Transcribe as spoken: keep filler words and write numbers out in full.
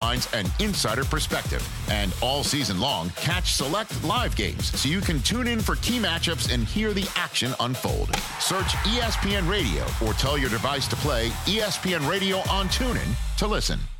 storylines, and insider perspective. And all season long, catch select live games so you can tune in for key matchups and hear the action unfold. Search E S P N Radio or tell your device to play E S P N Radio on TuneIn to listen.